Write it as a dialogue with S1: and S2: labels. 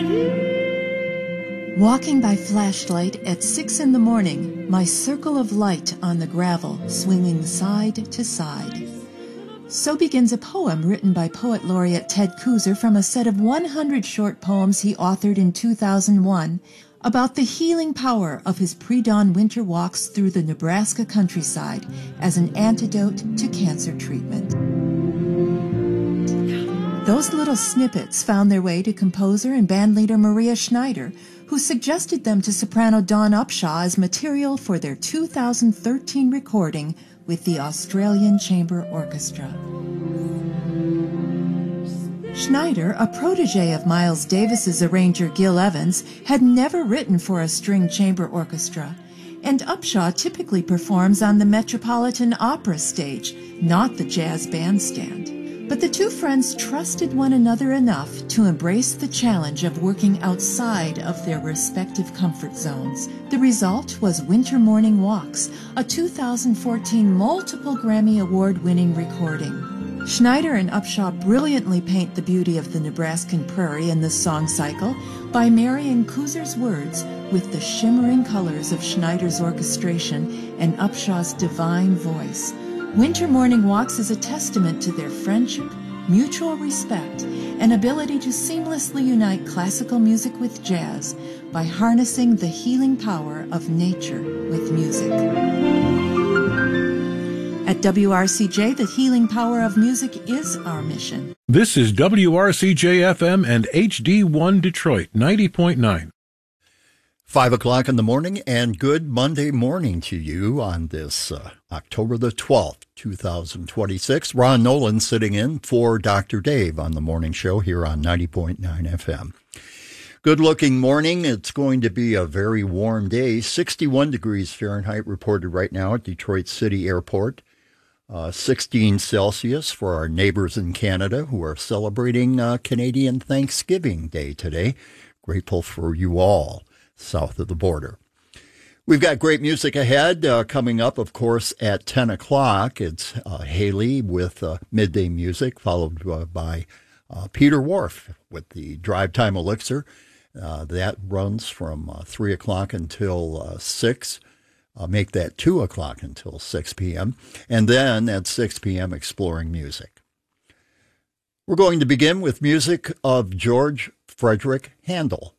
S1: Walking by flashlight at 6 in the morning, my circle of light on the gravel swinging side to side. So begins a poem written by Poet Laureate Ted Kooser from a set of 100 short poems he authored in 2001 about the healing power of his pre-dawn winter walks through the Nebraska countryside as an antidote to cancer treatment. Those little snippets found their way to composer and bandleader Maria Schneider, who suggested them to soprano Dawn Upshaw as material for their 2013 recording with the Australian Chamber Orchestra. Schneider, a protege of Miles Davis's arranger Gil Evans, had never written for a string chamber orchestra, and Upshaw typically performs on the Metropolitan Opera stage, not the jazz bandstand. But the two friends trusted one another enough to embrace the challenge of working outside of their respective comfort zones. The result was Winter Morning Walks, a 2014 multiple Grammy Award-winning recording. Schneider and Upshaw brilliantly paint the beauty of the Nebraskan prairie in this song cycle by marrying Kooser's words with the shimmering colors of Schneider's orchestration and Upshaw's divine voice. Winter Morning Walks is a testament to their friendship, mutual respect, and ability to seamlessly unite classical music with jazz by harnessing the healing power of nature with music. At WRCJ, the healing power of music is our mission.
S2: This is WRCJ-FM and HD1 Detroit, 90.9.
S3: 5 o'clock in the morning, and good Monday morning to you on this October the 12th, 2026. Ron Nolan sitting in for Dr. Dave on the morning show here on 90.9 FM. Good-looking morning. It's going to be a very warm day. 61 degrees Fahrenheit reported right now at Detroit City Airport. 16 Celsius for our neighbors in Canada who are celebrating Canadian Thanksgiving Day today. Grateful for you all south of the border. We've got great music ahead. Coming up, of course, at 10 o'clock, it's Haley with Midday Music, followed by Peter Wharf with the Drive Time Elixir. That runs from 3 o'clock until 6. Make that 2 o'clock until 6 p.m. And then at 6 p.m., Exploring Music. We're going to begin with music of George Frederick Handel.